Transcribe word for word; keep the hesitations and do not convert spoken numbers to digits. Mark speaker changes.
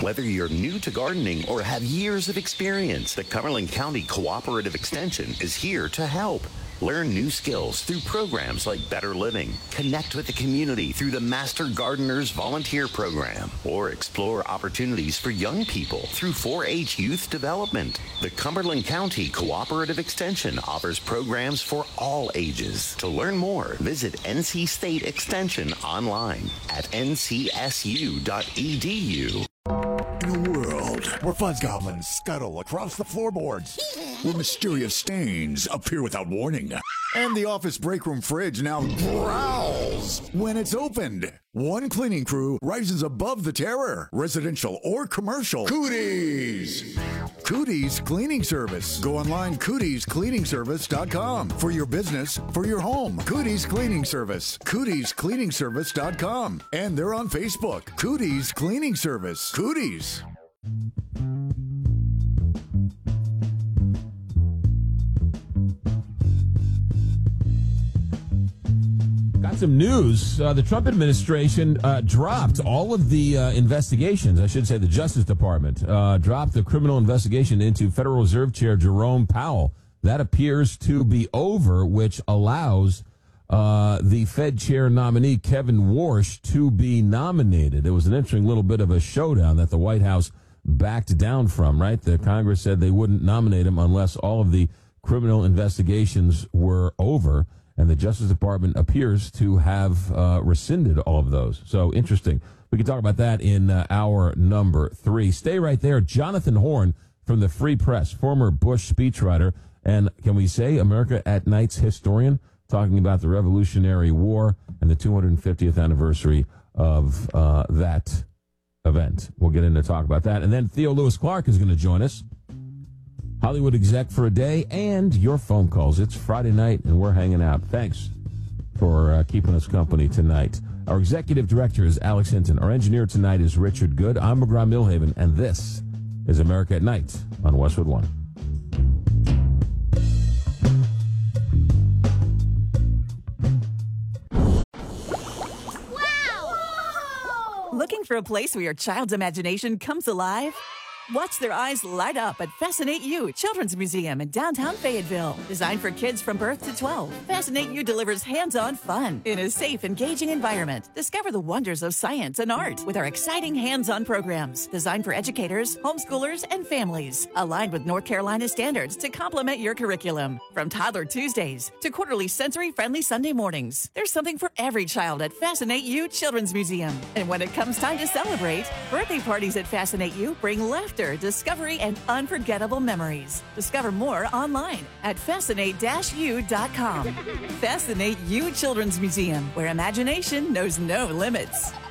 Speaker 1: Whether you're new to gardening or have years of experience, the Cumberland County Cooperative Extension is here to help. Learn new skills through programs like Better Living. Connect with the community through the Master Gardeners Volunteer Program. Or explore opportunities for young people through four H Youth Development. The Cumberland County Cooperative Extension offers programs for all ages. To learn more, visit N C State Extension online at N C S U dot E D U.
Speaker 2: In a world where fuzzgoblins scuttle across the floorboards, where mysterious stains appear without warning, and the office breakroom fridge now growls when it's opened, one cleaning crew rises above the terror, residential or commercial. Cooties! Cooties Cleaning Service. Go online, cooties cleaning service dot com. For your business, for your home. Cooties Cleaning Service. cooties cleaning service dot com. And they're on Facebook. Cooties Cleaning Service. Cooties.
Speaker 3: Got some news. Uh, the Trump administration uh, dropped all of the uh, investigations. I should say the Justice Department uh, dropped the criminal investigation into Federal Reserve Chair Jerome Powell. That appears to be over, which allows uh, the Fed Chair nominee, Kevin Warsh, to be nominated. It was an interesting little bit of a showdown that the White House backed down from, right? The Congress said they wouldn't nominate him unless all of the criminal investigations were over. And the Justice Department appears to have uh, rescinded all of those. So interesting. We can talk about that in uh, hour number three. Stay right there. Jonathan Horn from the Free Press, former Bush speechwriter, and can we say America at Night's historian, talking about the Revolutionary War and the two hundred fiftieth anniversary of uh, that event. We'll get into talk about that. And then Theo Lewis Clark is going to join us. Hollywood Exec for a day, and your phone calls. It's Friday night, and we're hanging out. Thanks for uh, keeping us company tonight. Our executive director is Alex Hinton. Our engineer tonight is Richard Good. I'm McGraw Milhaven, and this is America at Night on Westwood One.
Speaker 4: Wow! Looking for a place where your child's imagination comes alive? Watch their eyes light up at Fascinate You Children's Museum in downtown Fayetteville. Designed for kids from birth to twelve, Fascinate You delivers hands-on fun in a safe, engaging environment. Discover the wonders of science and art with our exciting hands-on programs designed for educators, homeschoolers, and families. Aligned with North Carolina standards to complement your curriculum. From Toddler Tuesdays to quarterly sensory-friendly Sunday mornings, there's something for every child at Fascinate You Children's Museum. And when it comes time to celebrate, birthday parties at Fascinate You bring laughter, discovery, and unforgettable memories. Discover more online at fascinate u dot com. Fascinate You Children's Museum, where imagination knows no limits.